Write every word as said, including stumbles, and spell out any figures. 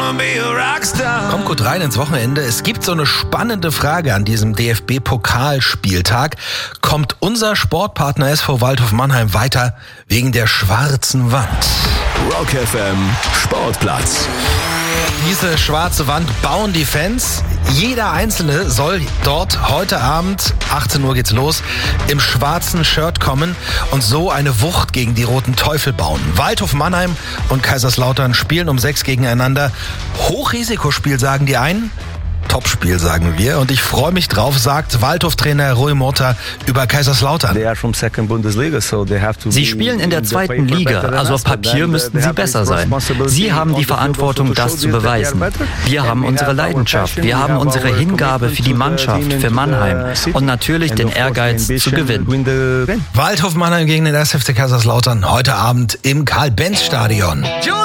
Kommt gut rein ins Wochenende. Es gibt so eine spannende Frage an diesem D F B-Pokalspieltag. Kommt unser Sportpartner S V Waldhof Mannheim weiter wegen der schwarzen Wand? Rock F M Sportplatz. Diese schwarze Wand bauen die Fans. Jeder Einzelne soll dort heute Abend, achtzehn Uhr geht's los, im schwarzen Shirt kommen und so eine Wucht gegen die Roten Teufel bauen. Waldhof Mannheim und Kaiserslautern spielen um sechs gegeneinander. Hochrisikospiel, sagen die einen. Topspiel, sagen wir. Und ich freue mich drauf, sagt Waldhof-Trainer Rui Mota über Kaiserslautern. Sie spielen in der zweiten Liga, also auf Papier müssten sie besser sein. Sie haben die Verantwortung, das zu beweisen. Wir haben unsere Leidenschaft, wir haben unsere Hingabe für die Mannschaft, für Mannheim und natürlich den Ehrgeiz zu gewinnen. Waldhof Mannheim gegen den ersten F C Kaiserslautern heute Abend im Karl-Benz-Stadion.